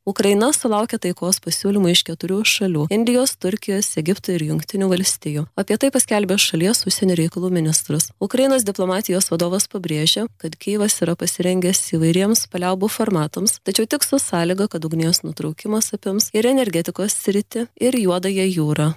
Ukraina sulaukė taikos pasiūlymų iš 4 šalių – Indijos, Turkijos, Egipto ir Jungtinių valstijų. Apie tai paskelbė šalies užsienio reikalų ministras. Ukrainos diplomatijos vadovas pabrėžė, kad Kyjivas yra pasirengęs įvairiems paliaubų formatams, tačiau tik su sąlyga, kad ugnies nutraukimas apims ir energetikos sritį, ir Juodąją jūrą.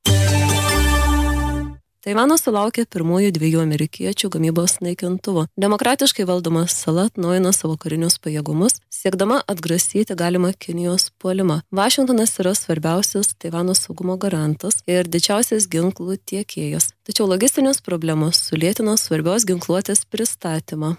Taivanas sulaukė pirmųjų 2 amerikiečių gamybos naikintuvų. Demokratiškai valdoma sala atnaujino savo karinius pajėgumus, siekdama atgrasyti galimą Kinijos puolimą. Vašingtonas yra svarbiausias Taivano saugumo garantas ir didžiausias ginklų tiekėjas. Tačiau logistinės problemos sulėtino svarbios ginkluotės pristatymą.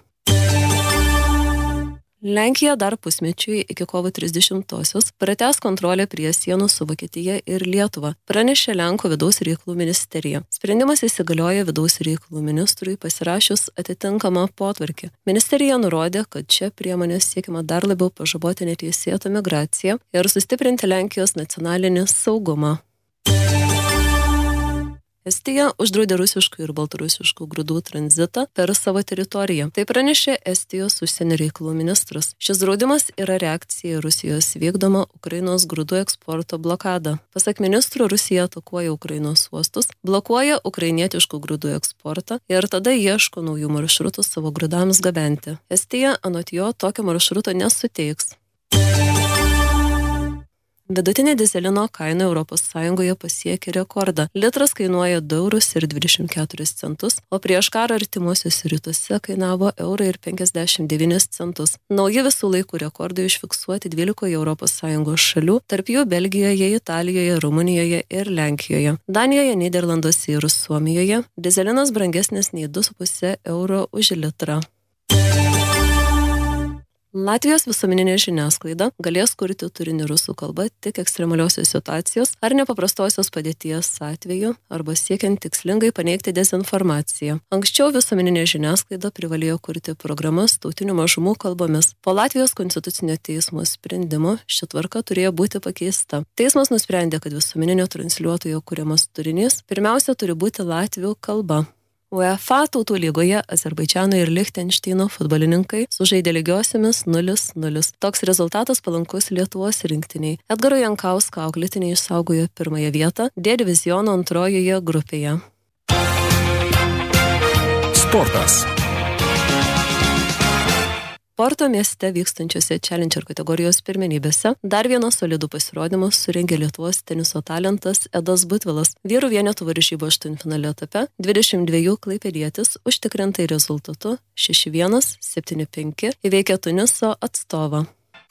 Lenkija dar pusmečiui iki kovo 30-osios pratęs kontrolę prie sienų su Vokietija ir Lietuva, pranešė Lenkų vidaus reikalų ministerija. Sprendimas įsigalioja vidaus reikalų ministrui pasirašius atitinkamą potvarkį. Ministerija nurodė, kad čia priemonės siekiama dar labiau pažaboti neteisėtą migraciją ir sustiprinti Lenkijos nacionalinį saugumą. Estija uždraudė rusiškų ir baltarusiškų grūdų tranzitą per savo teritoriją. Tai pranešė Estijos užsienio reikalų ministras. Šis draudimas yra reakcija į Rusijos vykdomą Ukrainos grūdų eksporto blokadą. Pasak ministro, Rusija atakuoja Ukrainos uostus, blokuoja ukrainietiškų grūdų eksportą ir tada ieško naujų maršrutų savo grūdams gabenti. Estija anot jo tokio maršruto nesuteiks. Vidutinė dizelino kaina Europos Sąjungoje pasiekė rekordą. Litras kainuoja 2,24 eurus, o prieš karą artimuosiuose rytuose kainavo 1,59 eurus. Nauji visų laikų rekordai užfiksuoti 12 Europos Sąjungos šalių, tarp jų Belgijoje, Italijoje, Rumunijoje ir Lenkijoje. Danijoje, Nyderlanduose ir Suomijoje dizelinas brangesnis nei 2,5 euro už litrą. Latvijos visuomeninė žiniasklaida galės kurti turinį rusų kalba tik ekstremaliosios situacijos ar nepaprastosios padėties atveju arba siekiant tikslingai paneigti dezinformaciją. Anksčiau visuomeninė žiniasklaida privalėjo kurti programas tautinių mažumų kalbomis. Po Latvijos konstitucinio teismo sprendimo ši tvarka turėjo būti pakeista. Teismas nusprendė, kad visuomeninio transliuotojo kuriamas turinys pirmiausia turi būti latvių kalba. UEFA tautų lygoje Azerbaidžano ir Lichtenšteino futbolininkai sužaidė lygiosiomis 0-0. Toks rezultatas palankus Lietuvos rinktiniai. Edgaro Jankausko auklėtiniai išsaugojo pirmąją vietą D diviziono antrojoje grupėje. Sportas. Porto mieste vykstančiose Challenger kategorijos pirmenybėse dar vieną solidų pasirodymą surengė Lietuvos teniso talentas Edas Butvilas. Vyrų vienetų varžybų aštuntfinalio etape 22 klaipėdietis užtikrintai rezultatu 6-1, 7-5 įveikė Tuniso atstovą.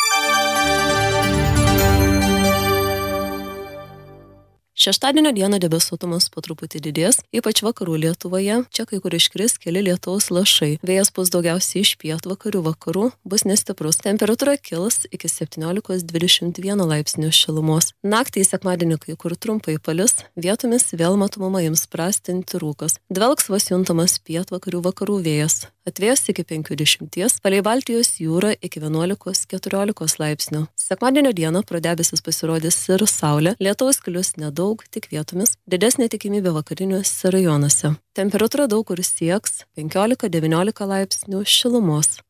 Šeštadienio dieną debesuotumas po truputį didės, ypač vakarų Lietuvoje. Čia kai kur iškris keli lietaus lašai. Vėjas pūs daugiausiai iš pietvakarių vakarų, bus nestiprus. Temperatūra kils iki 17-21 laipsnių šilumos. Naktį į sekmadienį kai kur trumpai palis, vietomis vėl matomumą ims prastinti rūkas. Dvelks vos juntamas pietvakarių vakarų vėjas. Atvės iki 50, palei Baltijos jūrą iki 11-14 laipsnių. Sekmadienio dieną pro debesis pasirodys ir saulė, lietaus klius nedaug, tik vietomis, didesnė tikimybė vakariniuose rajonuose. Temperatūra daug kur sieks 15-19 laipsnių šilumos.